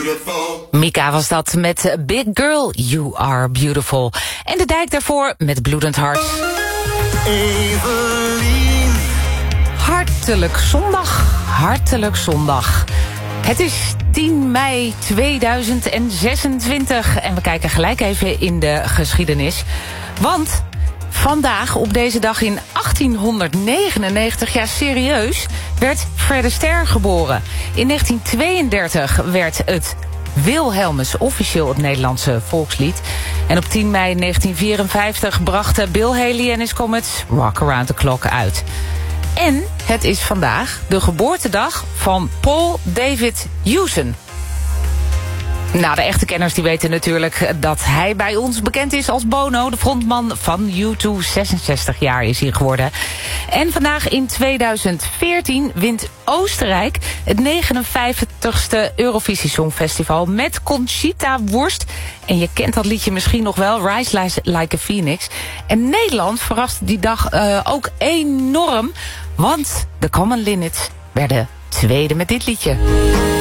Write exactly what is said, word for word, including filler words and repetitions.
beautiful. Mika was dat met Big Girl, You Are Beautiful. En de Dijk daarvoor met Bloedend Hart. Evelien. Hartelijk zondag, hartelijk zondag. Het is tien mei tweeduizend zesentwintig en we kijken gelijk even in de geschiedenis. Want vandaag, op deze dag in achttienhonderdnegenennegentig, ja serieus, werd Fred Astaire geboren. In negentien tweeëndertig werd het Wilhelmus officieel het Nederlandse volkslied. En op tien mei negentien vierenvijftig brachten Bill Haley en his Comets Rock Around the Clock uit. En het is vandaag de geboortedag van Paul David Hewson. Nou, de echte kenners die weten natuurlijk dat hij bij ons bekend is als Bono, de frontman van U twee. zesenzestig jaar is hij geworden. En vandaag in tweeduizend veertien wint Oostenrijk het negenenvijftigste Eurovisie Songfestival met Conchita Wurst. En je kent dat liedje misschien nog wel, Rise Like a Phoenix. En Nederland verraste die dag uh, ook enorm, want de Common Linnets werden tweede met dit liedje.